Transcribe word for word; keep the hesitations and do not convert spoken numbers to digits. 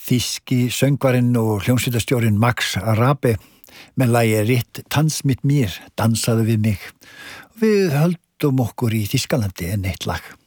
Þýski söngvarinn og hljómsveitarstjórinn Max Arabe með lagi Ritt Tanz mit mir, dansaðu við mig. Við höldum okkur í Þýskalandi en eitt lag.